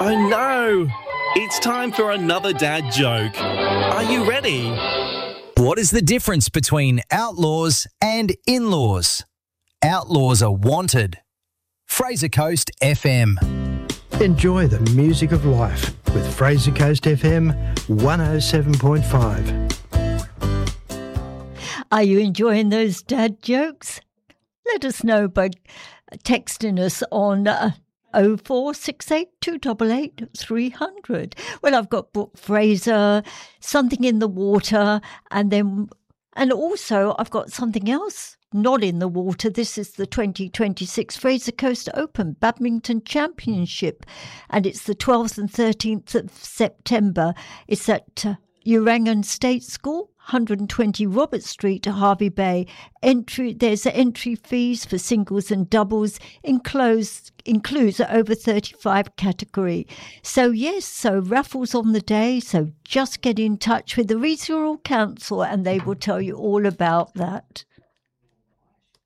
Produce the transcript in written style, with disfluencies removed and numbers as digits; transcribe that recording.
Oh no! It's time for another dad joke. Are you ready? What is the difference between outlaws and in-laws? Outlaws are wanted. Fraser Coast FM. Enjoy the music of life with Fraser Coast FM 107.5. Are you enjoying those dad jokes? Let us know by texting us on 0468 288 300. Well, I've got Brooke Fraser, Something in the Water, and also I've got something else not in the water. This is the 2026 Fraser Coast Open Badminton Championship, and it's the 12th and 13th of September. It's at Urangan State School, 120 Robert Street, Harvey Bay. There's entry fees for singles and doubles, includes over 35 category. So raffles on the day. So just get in touch with the Regional Council and they will tell you all about that.